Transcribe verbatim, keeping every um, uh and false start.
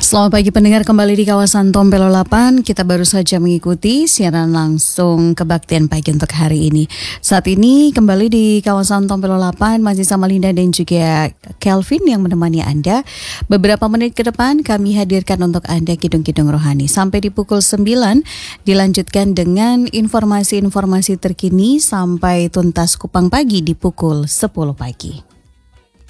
Selamat pagi pendengar, kembali di kawasan Tompelo delapan. Kita baru saja mengikuti siaran langsung kebaktian pagi untuk hari ini. Saat ini kembali di kawasan Tompelo delapan masih sama Linda dan juga Kelvin yang menemani Anda. Beberapa menit ke depan kami hadirkan untuk Anda Kidung-Kidung Rohani. Sampai di pukul sembilan dilanjutkan dengan informasi-informasi terkini sampai tuntas Kupang Pagi di pukul sepuluh pagi.